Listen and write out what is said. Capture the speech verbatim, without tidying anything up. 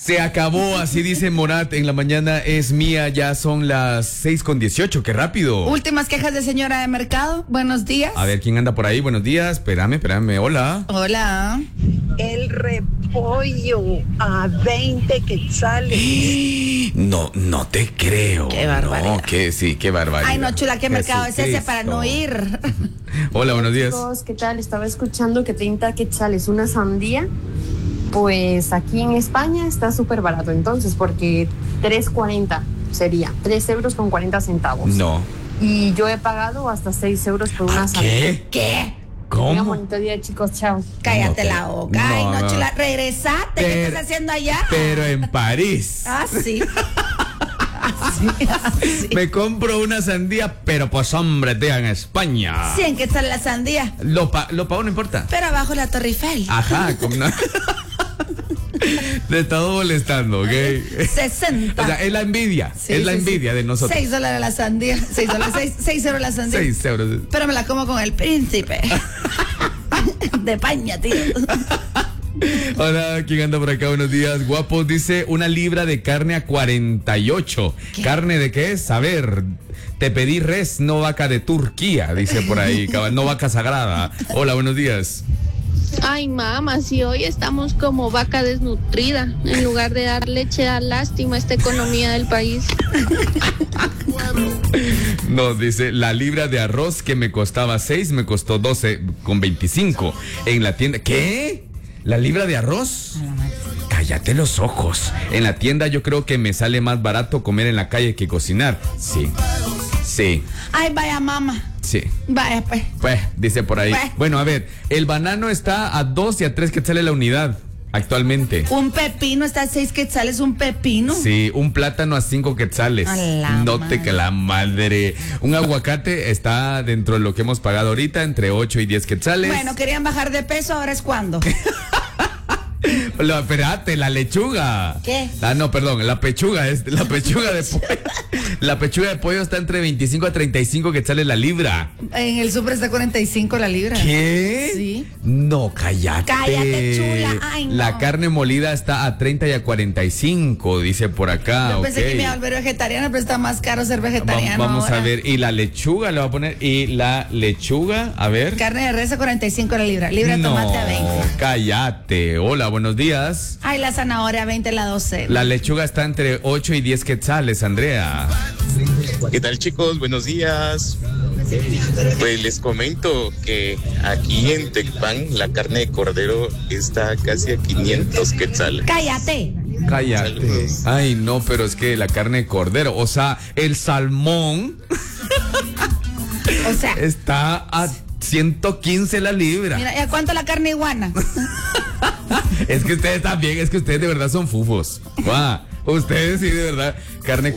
Se acabó, así dice Morat, en la mañana es mía, ya son las seis con dieciocho, qué rápido. Últimas quejas de señora de mercado, buenos días. A ver, ¿quién anda por ahí? Buenos días, espérame, espérame, hola. Hola. El repollo a veinte quetzales. No, no te creo. Qué barbaridad. No, que sí, qué barbaridad. Ay, no, chula, ¿qué mercado es ese para no ir? Hola, buenos días. Chicos, ¿qué tal? Estaba escuchando que treinta quetzales una sandía. Pues aquí en España está súper barato entonces, porque tres cuarenta sería, tres euros con cuarenta centavos. No. Y yo he pagado hasta seis euros por una sandía. ¿Qué? ¿Qué? ¿Cómo? Un bonito día, chicos, chao. Cállate No, la boca. Ay, no, no, no. chula, regresate. ¿Qué Pero- estás haciendo allá? Pero en París. Ah, sí. Así, así. Me compro una sandía, pero pues hombre, tía, en España. cien que sale la sandía. Lo, pa lo pago, no importa. Pero abajo la Torre Eiffel. Ajá, como no. Te he estado molestando, ¿ok? sesenta. O sea, es la envidia, Sí, es la sí, envidia sí. de nosotros. seis dólares la sandía. seis dólares, seis, seis euros la sandía. Seis euros. Pero me la como con el príncipe. De paña, tío. Hola, ¿quién anda por acá? Buenos días, guapos. Dice una libra de carne a cuarenta y ocho. ¿Qué? ¿Carne de qué es? A ver, te pedí res, no vaca de Turquía, dice por ahí, cabal, no vaca sagrada. Hola, buenos días. Ay, mamá, si hoy estamos como vaca desnutrida. En lugar de dar leche, da lástima a esta economía del país. No, dice, la libra de arroz que me costaba seis, me costó doce con veinticinco en la tienda. ¿Qué? ¿La libra de arroz? Cállate los ojos. En la tienda yo creo que me sale más barato comer en la calle que cocinar. Sí, sí, Ay, vaya mamá. sí. Vaya, pues. Pues, dice por ahí. Pues. Bueno, a ver, el banano está a dos y a tres quetzales la unidad actualmente. Un pepino está a seis quetzales, un pepino. Sí, un plátano a cinco quetzales. A la No te madre. que la madre. Un aguacate está dentro de lo que hemos pagado ahorita, entre ocho y diez quetzales. Bueno, querían bajar de peso, ahora es cuando. Lo, espérate, la lechuga. ¿Qué? Ah, no, perdón, la pechuga es la pechuga de pollo. La pechuga de pollo está entre veinticinco a treinta y cinco quetzales la libra. En el súper está cuarenta y cinco la libra. ¿Qué? Sí. No, cállate. Cállate, chula. Ay, no. La carne molida está a treinta y a cuarenta y cinco, dice por acá. Yo pensé ok. que me iba a volver vegetariana, pero está más caro ser Va- vegetariano. Vamos ahora. a ver. Y la lechuga le va a poner. Y la lechuga, a ver. Carne de res a cuarenta y cinco la libra. Libra de No, tomate a veinte. cállate. Hola, buenos días. Ay, la zanahoria a veinte la docena. La lechuga está entre ocho y diez quetzales, Andrea. ¿Qué tal, chicos? Buenos días. Pues les comento que aquí en Tecpan la carne de cordero está casi a quinientos quetzales. Cállate. Cállate. Saludos. Ay, no, pero es que la carne de cordero, o sea, el salmón O sea, está a ciento quince la libra. mira, ¿y a cuánto la carne iguana? Es que ustedes también, es que ustedes de verdad son fufos. Guau, ustedes sí, de verdad, carne